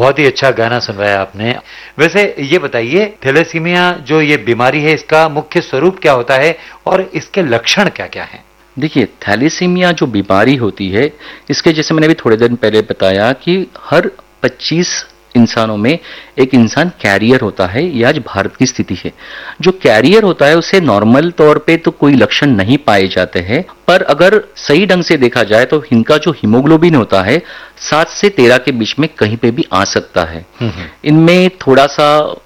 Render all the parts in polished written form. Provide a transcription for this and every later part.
बहुत ही अच्छा गाना सुनवाया आपने। वैसे ये बताइए, थैलेसीमिया जो ये बीमारी है, इसका मुख्य स्वरूप क्या होता है और इसके लक्षण क्या क्या हैं? देखिए, थैलेसीमिया जो बीमारी होती है, इसके जैसे मैंने अभी थोड़े दिन पहले बताया कि हर 25 इंसानों में एक इंसान कैरियर होता है। ये आज भारत की स्थिति है। जो कैरियर होता है उसे नॉर्मल तौर पे तो कोई लक्षण नहीं पाए जाते हैं, पर अगर सही ढंग से देखा जाए तो इनका जो हीमोग्लोबिन होता है 7 से 13 के बीच में कहीं पे भी आ सकता है। इनमें थोड़ा सा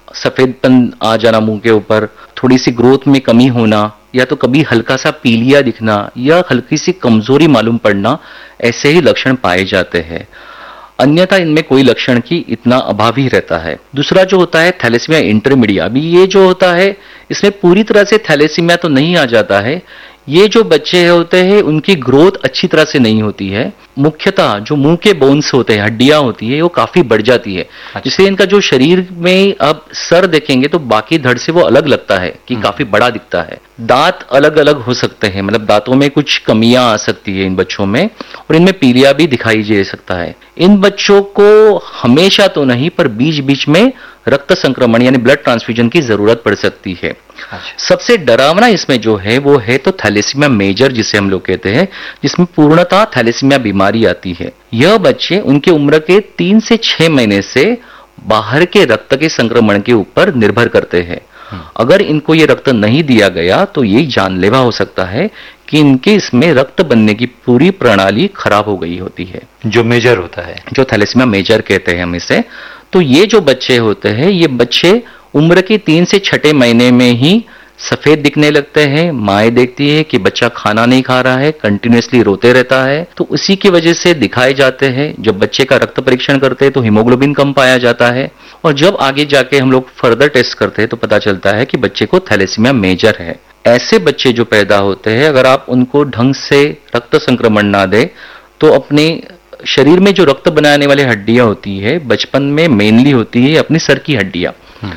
सफेदपन आ जाना मुंह के ऊपर, थोड़ी सी ग्रोथ में कमी होना, या तो कभी हल्का सा पीलिया दिखना या हल्की सी कमजोरी मालूम पड़ना, ऐसे ही लक्षण पाए जाते हैं। अन्यथा इनमें कोई लक्षण की इतना अभाव ही रहता है। दूसरा जो होता है थैलेसीमिया इंटरमीडिया, अभी ये जो होता है इसमें पूरी तरह से थैलेसीमिया तो नहीं आ जाता है। ये जो बच्चे होते हैं उनकी ग्रोथ अच्छी तरह से नहीं होती है। मुख्यतः जो मुंह के बोन्स होते हैं, हड्डियां होती है, वो काफी बढ़ जाती है। जिससे इनका जो शरीर में आप सर देखेंगे तो बाकी धड़ से वो अलग लगता है कि काफी बड़ा दिखता है। दांत अलग अलग हो सकते हैं, मतलब दांतों में कुछ कमियां आ सकती है इन बच्चों में, और इनमें पीलिया भी दिखाई दे सकता है। इन बच्चों को हमेशा तो नहीं पर बीच बीच में रक्त संक्रमण यानी ब्लड ट्रांसफ्यूजन की जरूरत पड़ सकती है। सबसे डरावना इसमें जो है वो है तो थैलेसीमिया मेजर, जिसे हम लोग कहते हैं, जिसमें पूर्णतः थैलेसीमिया बीमारी आती है। यह बच्चे उनके उम्र के 3 से 6 महीने से बाहर के रक्त के संक्रमण के ऊपर निर्भर करते हैं। अगर इनको ये रक्त नहीं दिया गया तो ये जानलेवा हो सकता है कि इनके इसमें रक्त बनने की पूरी प्रणाली खराब हो गई होती है। जो मेजर होता है, जो थैलेसीमिया मेजर कहते हैं हम इसे। तो ये जो बच्चे होते हैं, ये बच्चे उम्र के 3 से 6 महीने में ही सफेद दिखने लगते हैं। माएँ देखती है कि बच्चा खाना नहीं खा रहा है, कंटिन्यूअसली रोते रहता है, तो उसी की वजह से दिखाए जाते हैं। जब बच्चे का रक्त परीक्षण करते हैं तो हीमोग्लोबिन कम पाया जाता है, और जब आगे जाके हम लोग फर्दर टेस्ट करते हैं तो पता चलता है कि बच्चे को थैलेसीमिया मेजर है। ऐसे बच्चे जो पैदा होते हैं, अगर आप उनको ढंग से रक्त संक्रमण ना दे तो अपने शरीर में जो रक्त बनाने वाली हड्डियां होती है, बचपन में मेनली होती है अपनी सर की हड्डियां,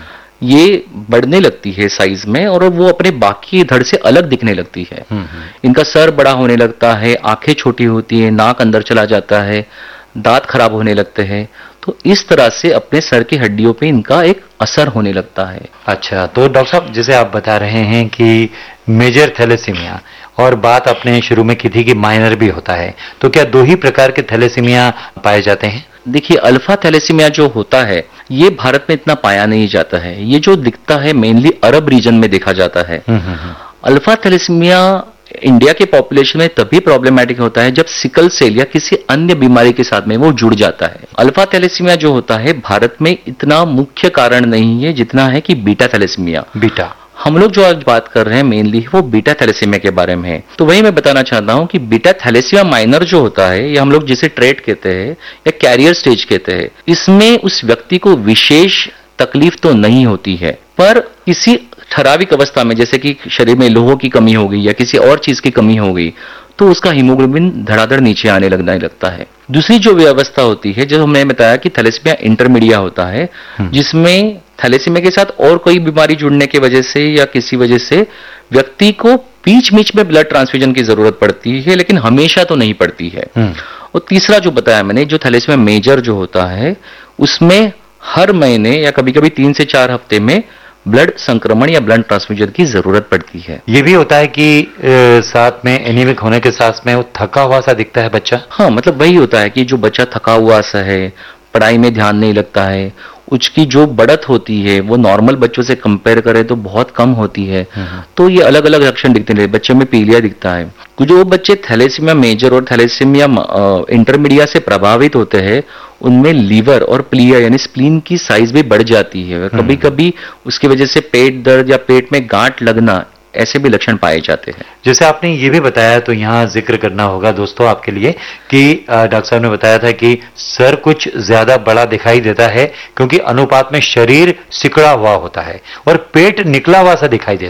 ये बढ़ने लगती है साइज में और वो अपने बाकी धड़ से अलग दिखने लगती है। इनका सर बड़ा होने लगता है, आंखें छोटी होती है, नाक अंदर चला जाता है, दांत खराब होने लगते हैं। तो इस तरह से अपने सर की हड्डियों पे इनका एक असर होने लगता है। अच्छा, तो डॉक्टर साहब जैसे आप बता रहे हैं कि मेजर थैलेसीमिया, और बात आपने शुरू में की थी कि माइनर भी होता है, तो क्या 2 ही प्रकार के थैलेसीमिया पाए जाते हैं? देखिए, अल्फा थैलेसीमिया जो होता है ये भारत में इतना पाया नहीं जाता है। ये जो दिखता है मेनली अरब रीजन में देखा जाता है। अल्फा थैलेसीमिया इंडिया के पॉपुलेशन में तभी प्रॉब्लमैटिक होता है जब सिकल सेल या किसी अन्य बीमारी के साथ में वो जुड़ जाता है। अल्फा थैलेसीमिया जो होता है भारत में इतना मुख्य कारण नहीं है जितना है कि बीटा थैलेसीमिया। बीटा, हम लोग जो आज बात कर रहे हैं मेनली वो बीटा थैलेसीमिया के बारे में है। तो वही मैं बताना चाहता हूं कि बीटा थैलेसीमिया माइनर जो होता है, या हम लोग जिसे ट्रेट कहते हैं या कैरियर स्टेज कहते हैं, इसमें उस व्यक्ति को विशेष तकलीफ तो नहीं होती है, पर किसी ठराविक अवस्था में जैसे कि शरीर में लोह की कमी हो गई या किसी और चीज की कमी हो गई तो उसका हीमोग्लोबिन धड़ाधड़ नीचे आने लगता है। दूसरी जो व्यवस्था होती है, जो हमने बताया कि थैलेसीमिया इंटरमीडिया होता है, जिसमें थैलेसीमिया के साथ और कोई बीमारी जुड़ने की वजह से या किसी वजह से व्यक्ति को बीच बीच में ब्लड ट्रांसफ्यूजन की जरूरत पड़ती है, लेकिन हमेशा तो नहीं पड़ती है। और तीसरा जो बताया मैंने, जो थैलेसीमिया मेजर जो होता है, उसमें हर महीने या कभी कभी 3 से 4 हफ्ते में ब्लड संक्रमण या ब्लड ट्रांसफ्यूजन की जरूरत पड़ती है। ये भी होता है कि साथ में एनीमिक होने के साथ में वो थका हुआ सा दिखता है बच्चा? हाँ, मतलब वही होता है कि जो बच्चा थका हुआ सा है, पढ़ाई में ध्यान नहीं लगता है, उसकी जो बढ़त होती है वो नॉर्मल बच्चों से कंपेयर करें तो बहुत कम होती है। तो ये अलग अलग लक्षण दिखते हैं। बच्चे में पीलिया दिखता है। जो बच्चे थैलेसीमिया मेजर और थैलेसीमिया इंटरमीडिया से प्रभावित होते हैं उनमें लीवर और प्लिया यानी स्प्लीन की साइज भी बढ़ जाती है। कभी कभी उसकी वजह से पेट दर्द या पेट में गांठ लगना, ऐसे भी लक्षण पाए जाते हैं। जैसे आपने ये भी बताया, तो यहाँ जिक्र करना होगा दोस्तों आपके लिए कि डॉक्टर साहब ने बताया था कि सर कुछ ज्यादा बड़ा दिखाई देता है क्योंकि अनुपात में शरीर सिकुड़ा हुआ होता है और पेट निकला हुआ सा दिखाई देता है।